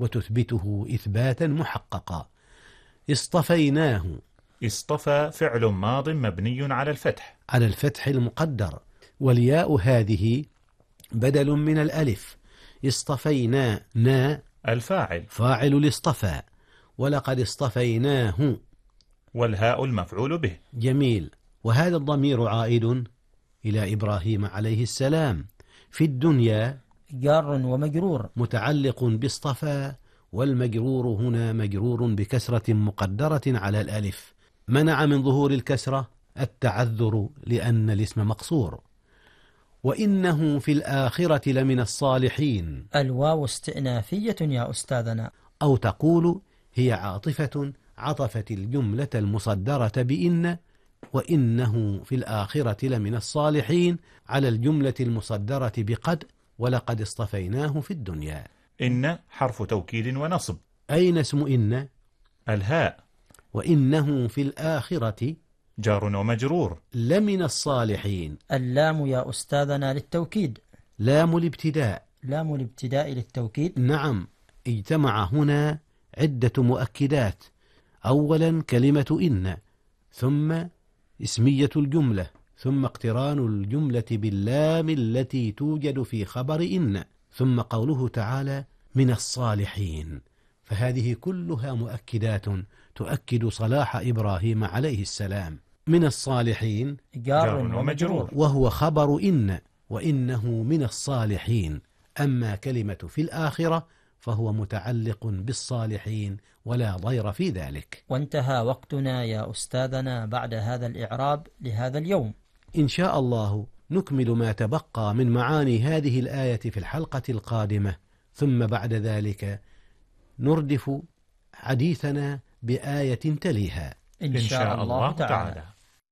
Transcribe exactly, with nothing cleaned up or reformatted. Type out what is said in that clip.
وتثبته إثباتا محققا. اصطفيناه. اصطفى فعل ماض مبني على الفتح على الفتح المقدر، والياء هذه بدل من الألف. اصطفينا نا الفاعل فاعل الاصطفى، ولقد اصطفيناه، والهاء المفعول به. جميل. وهذا الضمير عائد إلى إبراهيم عليه السلام. في الدنيا جار ومجرور متعلق باصطفى، والمجرور هنا مجرور بكسرة مقدرة على الألف، منع من ظهور الكسرة التعذر لأن الاسم مقصور. وإنه في الآخرة لمن الصالحين. الواو استئنافية يا أستاذنا. أو تقول هي عاطفة عطفت الجملة المصدرة بإن، وإنه في الآخرة لمن الصالحين على الجملة المصدرة بقد، ولقد اصطفيناه في الدنيا. إن حرف توكيد ونصب. أين اسم إن؟ الهاء. وإنه في الآخرة جار ومجرور. لمن الصالحين. اللام يا أستاذنا للتوكيد. لام الابتداء. لام الابتداء للتوكيد. نعم، اجتمع هنا عدة مؤكدات. أولا كلمة إن، ثم اسمية الجملة، ثم اقتران الجملة باللام التي توجد في خبر إن، ثم قوله تعالى من الصالحين. فهذه كلها مؤكدات تؤكد صلاح إبراهيم عليه السلام. من الصالحين جار ومجرور، وهو خبر إن، وإنه من الصالحين. أما كلمة في الآخرة فهو متعلق بالصالحين ولا ضير في ذلك. وانتهى وقتنا يا أستاذنا بعد هذا الإعراب لهذا اليوم. إن شاء الله نكمل ما تبقى من معاني هذه الآية في الحلقة القادمة، ثم بعد ذلك نردف حديثنا بآية تليها إن شاء الله تعالى.